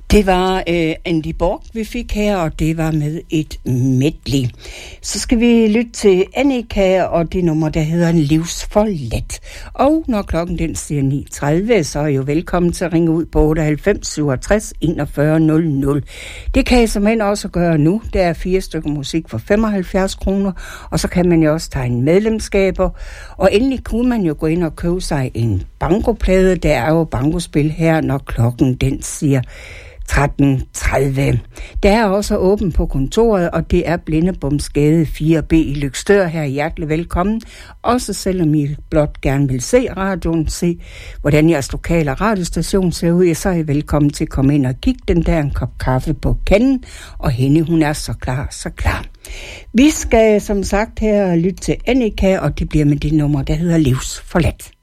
Det var Andy Borg, vi fik her, og det var med et medley. Så skal vi lytte til Annika og det nummer, der hedder Livsforladt. Og når klokken den siger 9.30, så er I jo velkommen til at ringe ud på 98 67 41 00. Det kan I såmænd også gøre nu. Der er 4 stykker musik for 75 kroner, og så kan man jo også tegne medlemskaber. Og endelig kunne man jo gå ind og købe sig en bankoplade. Der er jo bankospil her, når klokken den siger 13.30. Der er også åben på kontoret, og det er Blindebomsgade 4B i Løgstør. Her hjertelig velkommen. Også selvom I blot gerne vil se radioen, se hvordan jeres lokale radiostation ser ud, så er I velkommen til at komme ind og kigge. Den der en kop kaffe på kanden, og hende hun er så klar. Vi skal som sagt her lytte til Annika, og det bliver med det nummer, der hedder Livsforladt.